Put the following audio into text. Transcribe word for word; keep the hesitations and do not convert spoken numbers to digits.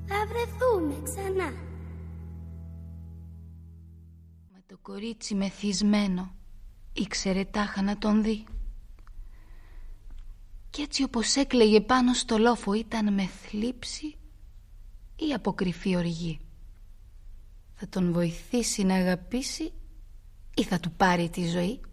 θα βρεθούμε ξανά. Μα το κορίτσι μεθυσμένο ήξερε τάχα να τον δει. Κι έτσι όπως έκλαιγε πάνω στο λόφο, ήταν με θλίψη ή από κρυφή οργή. Θα τον βοηθήσει να αγαπήσει ή θα του πάρει τη ζωή?